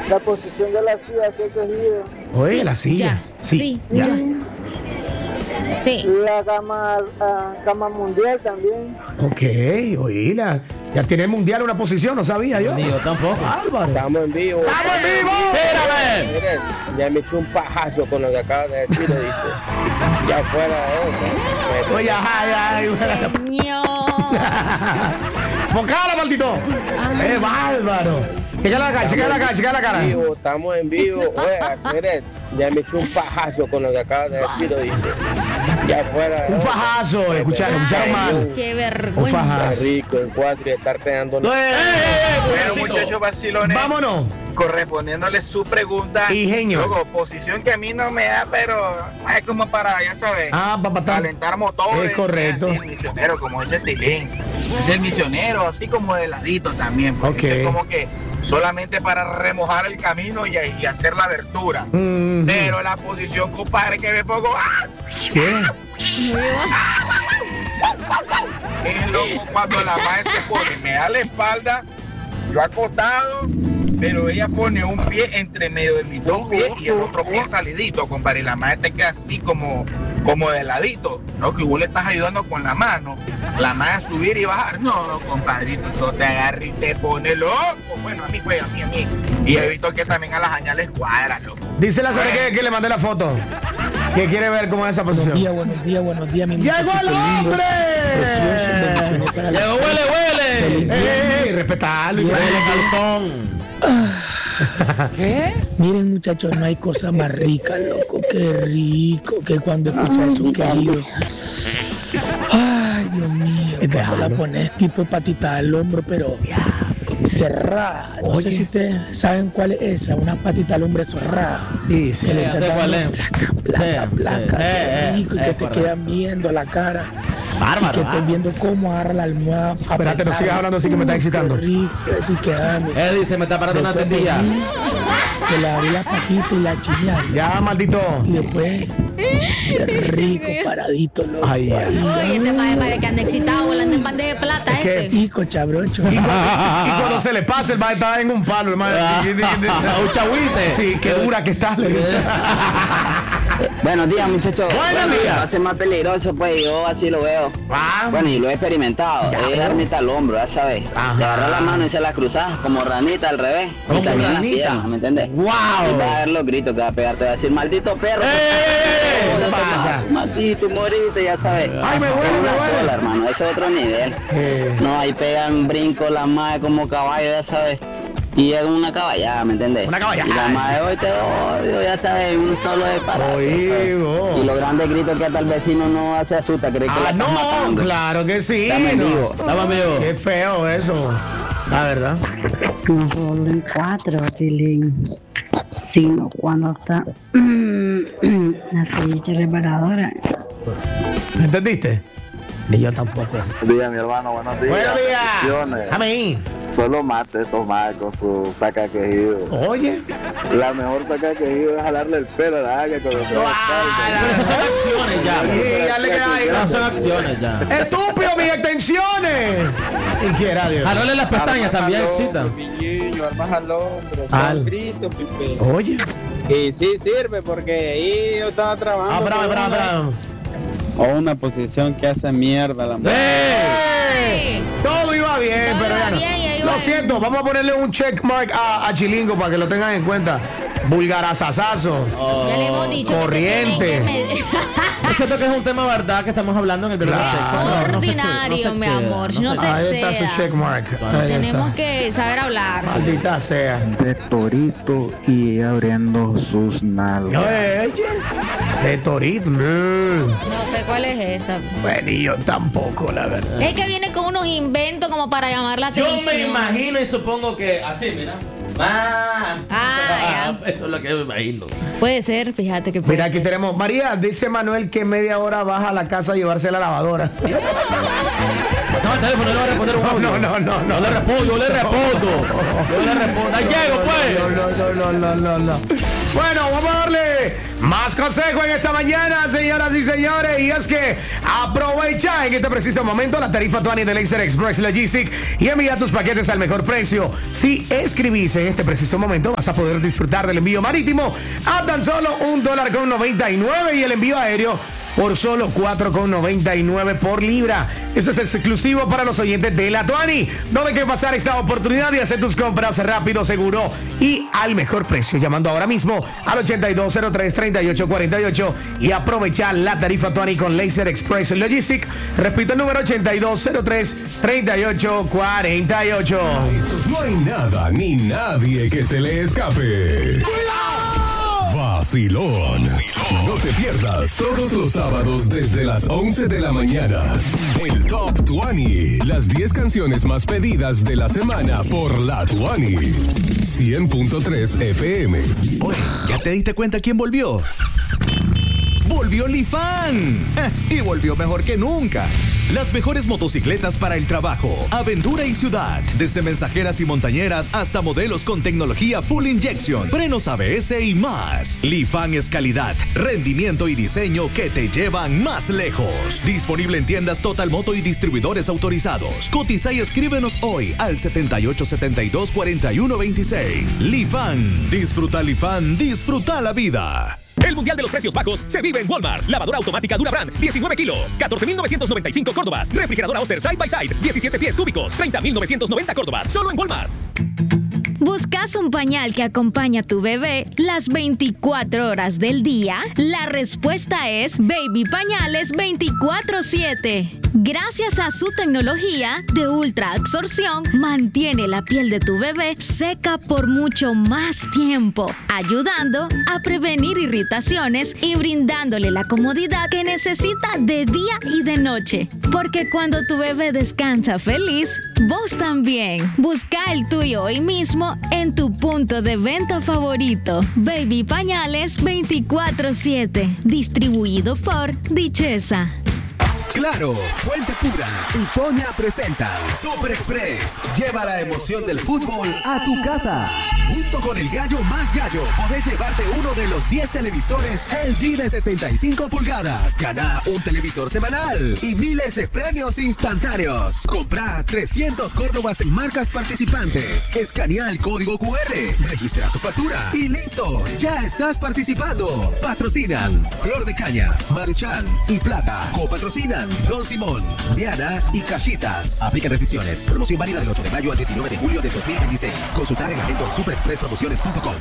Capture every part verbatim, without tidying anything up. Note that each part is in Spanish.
la posición de la silla hacia el tejido. Oye, la silla. Ya, sí, ya. Sí. La cama, ah, cama mundial también. Ok, oíla. Ya tiene el mundial una posición, no sabía yo. Ni yo tampoco. Bárbaro. Estamos en vivo. ¡Estamos en vivo! ¡Espérame! Miren, ya me echó un pajazo con lo que acabas de decir, ¿oíste? Ya fuera de eso. Oye, ay, ay, Señor. ¡Focala, maldito! ¡Eh, bárbaro! Checa la cara, checa la cara, checa la cara. En vivo, estamos en vivo. Oye, Ceret, ya me echó un pajazo con lo que acabas de decir, ¿oíste? Ya fuera de Un eso. fajazo, escucharon, escucharon mal. Qué Un vergüenza. Qué fajazo. rico en cuatro y estarte dando. ¡Eh, eh, eh! Bueno, muchachos vacilones, Vámonos. correspondiéndole su pregunta. Ingenio. Luego, posición que a mí no me da, pero es como para, ya sabes, Ah, papá, está. calentar motores. Es correcto. Así, el misionero, como dice Tilín. Es el misionero, así como de ladito también. porque Ok. Es como que solamente para remojar el camino y, y hacer la abertura. Mm, Pero la posición, compadre, que me pongo. ¡ah! ¿Qué? Es loco cuando la madre se pone, me da la espalda, yo acostado, pero ella pone un pie entre medio de mis dos pies y el otro pie salidito, compadre. Y la madre te queda así como, como de ladito, ¿no? Que vos le estás ayudando con la mano. La madre subir y bajar. No, no, compadrito, eso te agarra y te pone loco. Bueno, a mí, pues, a mí, a mí. Y he visto que también a las añales cuadran, loco. Dice la señora que, que le mandé la foto. Que quiere ver cómo es esa Buenos posición. días, buenos días, buenos días, mi ¡Llegó el muchachito lindo, hombre! precioso, bendiciones para la- ¡Llegó, huele, huele! ¡Ey, respetalo! Bien. ¡Huele calzón! Miren, muchachos, no hay cosa más rica, loco. Qué rico que cuando escuchas eso querido. Ay, Dios mío. Este Cuando la jalo. pones tipo patita al hombro, pero cerrada. No Oye. sé si ustedes saben cuál es esa, una patita al hombro cerrada. Sí, Que sí. le ya estás sé cuál dando es. placa, placa, Sí, placa, sí. qué Eh, rico, y eh, que eh, te correcto. quedan viendo la cara. Bárbaro, Y que estoy ah. viendo cómo agarra la almohada. Espérate, no apretada. sigas hablando así que me está Uh, excitando. Qué rico, eso y quedándose. Eddie, se me está parando una Después de tetilla. mí, se le abrió la patita y la chiñada. Ya, maldito. Y después, qué rico, paradito, loco. Ay, ay. Oye, este madre parece que anda excitado volando en bandeja de plata Es que- ese. Pico, chabrocho. Y cuando, y cuando se le pasa, el maestro está en un palo, hermano. Un chagüite. Sí, qué dura que está. le dice. Buenos días, muchachos. Buenos días. Va a ser más peligroso, pues yo así lo veo. Ah, Bueno, y lo he experimentado. Ya, es ¿no? darme al hombro, ya sabes. Ajá. Le agarras la mano y se la cruzas como ranita al revés. Como y también las ranita. piernas, ¿me entiendes? ¡Wow! Y va a ver los gritos que va a pegar. Te va a decir, maldito perro. ¡Eh! ¿Qué pasa? Maldito, morite, ya sabes. Ay, me duele, Con me una duele. sola, hermano. Ese es otro nivel. Eh. No, ahí pegan brinco la madre como caballo, ya sabes. Y es una caballada, ¿me entiendes? Una caballada, Y la madre, hoy te odio, ya sabes, un solo de parado. Oigo. Y los grandes gritos que hasta el vecino no se asusta, cree que la Ah, estás no, matando. claro que sí. Estamos en no. vivo. Estamos en vivo. Qué feo eso. La verdad. No solo en cuatro, Tilín, sino cuando está la silla reparadora. ¿Entendiste? Ni yo tampoco. Buenos días, mi hermano, buenos días. Buenos días. Bendiciones. Amén. Solo mate estos más con su saca quejido. Oye. La mejor saca quejido es jalarle el pelo a la haga con los Pero esas son acciones ya. Sí, ya le queda ahí. Esas son acciones ya. ¡Estúpido, mis extensiones! Y quiera, Dios. Jalole las pestañas también excitan. Piñiño, armas al hombro, Al. son gritos, pipe. Oye. Y sí sirve porque ahí yo estaba Ah, trabajando. bravo, con bravo, una- bravo. O una posición que hace mierda la mujer. ¡Eh! Todo iba bien, Todo pero iba ya no. bien, ya iba Lo bien. siento, vamos a ponerle un check mark a, a Chilingo para que lo tengan en cuenta. Vulgarazazazo. Ya le hemos dicho Corriente. que se tienen que med- Es cierto que es un tema verdad que estamos hablando en el viernes de Claro. sexo. pero no se ex- Ordinario, no se mi exceda, amor, no no se se Ahí está su exceda. check mark. Ahí Tenemos está. que saber hablar. Maldita sea. De torito y abriendo sus nalgas. Oye, de Torito. No. No sé cuál es esa. Bueno, y yo tampoco, la verdad. Es que viene con unos inventos como para llamar la Yo atención. me imagino y supongo que así, mira. Ah, Ah, Eso es lo que yo me imagino. Puede ser, fíjate que puede Mira, aquí ser. tenemos. María, dice Manuel que media hora baja a la casa a llevarse la lavadora. Pasaba el teléfono, yo le voy a responder un audio. No, no, no, no. Yo le respondo, yo le respondo. Yo le respondo. Ahí llego, pues. No, no, no, no, no, no. Bueno, vamos a darle más consejo en esta mañana, señoras y señores. Y es que aprovecha en este preciso momento la tarifa Tuani de Laser Express Logistics y envía tus paquetes al mejor precio. Si escribís en este preciso momento, vas a poder disfrutar del envío marítimo a tan solo un dólar con noventa y nueve y el envío aéreo por solo cuatro con noventa y nueve por libra. Este es exclusivo para los oyentes de la Tuani. No dejes pasar esta oportunidad de hacer tus compras rápido, seguro y al mejor precio. Llamando ahora mismo al ochenta y dos cero tres, treinta y ocho cuarenta y ocho y aprovechar la tarifa Tuani con Laser Express Logistics. Repito el número ochenta y dos cero tres, treinta y ocho cuarenta y ocho. A estos no hay nada ni nadie que se le escape. Vacilón. No te pierdas todos los sábados desde las once de la mañana. El Top veinte. Las diez canciones más pedidas de la semana por la Tuani. cien punto tres F M. Oye, ¿ya te diste cuenta quién volvió? ¡Volvió Lifan! Eh, y volvió mejor que nunca. Las mejores motocicletas para el trabajo, aventura y ciudad. Desde mensajeras y montañeras hasta modelos con tecnología full injection, frenos A B S y más. Lifan es calidad, rendimiento y diseño que te llevan más lejos. Disponible en tiendas Total Moto y distribuidores autorizados. Cotiza y escríbenos hoy al setenta y ocho setenta y dos cuarenta y uno veintiséis. Lifan. Disfruta Lifan, disfruta la vida. El Mundial de los Precios Bajos se vive en Walmart. Lavadora automática Durabrand, diecinueve kilos, catorce mil novecientos noventa y cinco Córdobas. Refrigeradora Oster Side by Side, diecisiete pies cúbicos, treinta mil novecientos noventa Córdobas. Solo en Walmart. ¿Buscas un pañal que acompañe a tu bebé las veinticuatro horas del día? La respuesta es Baby Pañales veinticuatro siete. Gracias a su tecnología de ultra absorción, mantiene la piel de tu bebé seca por mucho más tiempo, ayudando a prevenir irritaciones y brindándole la comodidad que necesita de día y de noche. Porque cuando tu bebé descansa feliz, vos también. Busca el tuyo hoy mismo en tu punto de venta favorito. Baby Pañales veinticuatro siete. Distribuido por Dichesa. Claro, Fuente Pura y Toña presentan Super Express. Lleva la emoción del fútbol a tu casa. Junto con el gallo más gallo, podés llevarte uno de los diez televisores L G de setenta y cinco pulgadas. Gana un televisor semanal y miles de premios instantáneos. Compra trescientos Córdobas en marcas participantes. Escanea el código Q R, registra tu factura y listo, ya estás participando. Patrocinan Flor de Caña, Maruchan y Plata. Copatrocinan Don Simón, Diana y Cachitas. Aplican restricciones. Promoción válida del ocho de mayo al diecinueve de julio de dos mil veintiséis. Consultar el agente en super express promociones punto com.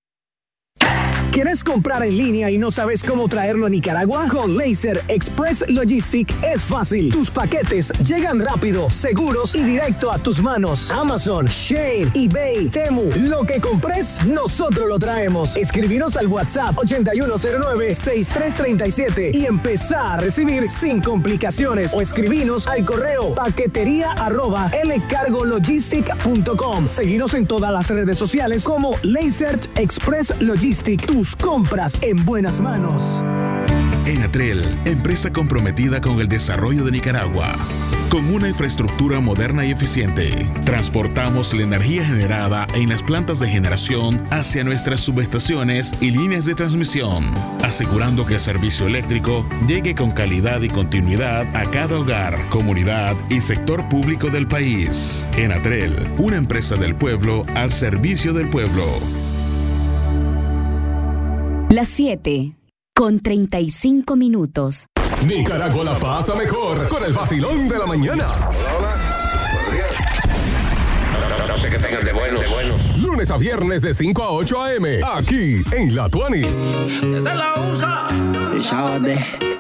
¿Quieres comprar en línea y no sabes cómo traerlo a Nicaragua? Con Laser Express Logistics es fácil. Tus paquetes llegan rápido, seguros y directo a tus manos. Amazon, Shein, eBay, Temu. Lo que compres, nosotros lo traemos. Escribinos al WhatsApp ochenta y uno cero nueve, sesenta y tres treinta y siete y empezá a recibir sin complicaciones. O escribinos al correo paquetería arroba lcargologistic punto com. Seguinos en todas las redes sociales como Laser Express Logistics. Tus compras en buenas manos. Enatrel, empresa comprometida con el desarrollo de Nicaragua. Con una infraestructura moderna y eficiente, transportamos la energía generada en las plantas de generación hacia nuestras subestaciones y líneas de transmisión, asegurando que el servicio eléctrico llegue con calidad y continuidad a cada hogar, comunidad y sector público del país. Enatrel, una empresa del pueblo al servicio del pueblo. Las siete con treinta y cinco minutos. Nicaragua la pasa mejor con el vacilón de la mañana. No sé qué tengan de bueno, de bueno. Lunes a viernes de cinco a ocho a eme, aquí en La Tuani. Desde la U S A.